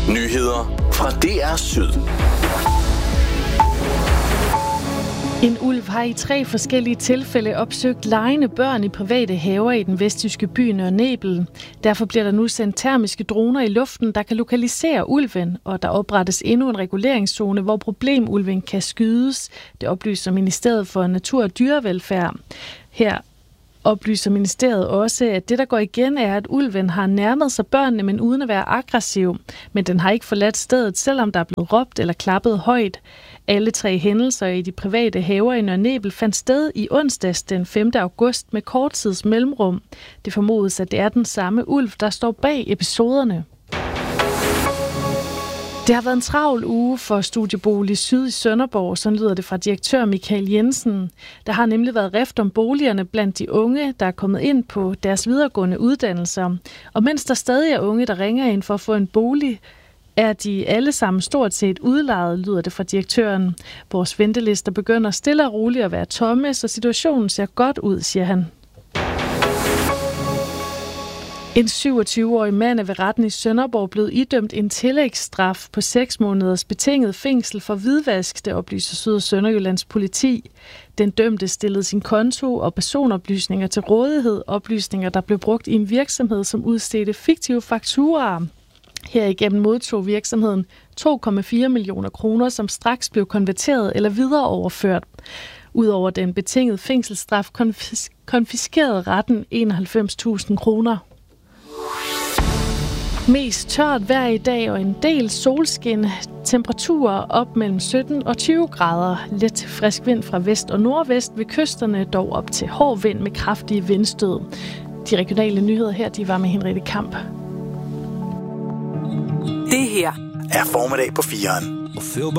Nyheder fra DR Syd. En ulv har i 3 forskellige tilfælde opsøgt legende børn i private haver i den vestjyske by Nørre Nebel. Derfor bliver der nu sendt termiske droner i luften, der kan lokalisere ulven, og der oprettes endnu en reguleringszone, hvor problemulven kan skydes. Det oplyser Ministeriet for Natur og Dyrevelfærd. Her oplyser ministeriet også, at det, der går igen, er, at ulven har nærmet sig børnene, men uden at være aggressiv. Men den har ikke forladt stedet, selvom der er blevet råbt eller klappet højt. Alle 3 hændelser i de private haver i Nørre Nebel fandt sted i onsdags den 5. august med kort tids mellemrum. Det formodes, at det er den samme ulv, der står bag episoderne. Det har været en travl uge for Studiebolig Syd i Sønderborg, sådan lyder det fra direktør Michael Jensen. Der har nemlig været rift om boligerne blandt de unge, der er kommet ind på deres videregående uddannelser. Og mens der stadig er unge, der ringer ind for at få en bolig, er de alle sammen stort set udlejet, lyder det fra direktøren. Vores ventelister begynder stille og roligt at være tomme, så situationen ser godt ud, siger han. En 27-årig mand er ved retten i Sønderborg blevet idømt en tillægsstraf på 6 måneders betinget fængsel for hvidvask, det oplyser Syd- og Sønderjyllands politi. Den dømte stillede sin konto og personoplysninger til rådighed, oplysninger, der blev brugt i en virksomhed, som udstedte fiktive fakturaer. Herigennem modtog virksomheden 2,4 millioner kroner, som straks blev konverteret eller videre overført. Udover den betingede fængselsstraf konfiskerede retten 91.000 kroner. Mest tørt vejr i dag og en del solskin. Temperaturer op mellem 17 og 20 grader. Let frisk vind fra vest og nordvest, ved kysterne dog op til hård vind med kraftige vindstød. De regionale nyheder her, de var med Henriette Kamp. Det her er formiddag på 4'eren.